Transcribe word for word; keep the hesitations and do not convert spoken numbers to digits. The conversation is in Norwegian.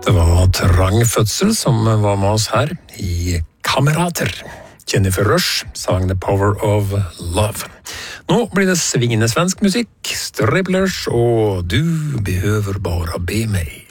Det var Trang Fødsel som var med oss her i Kamerater. Jennifer Rush sang The Power of Love. Nå blir det svingende svensk musikk, Striplers og Du behøver bare be meg.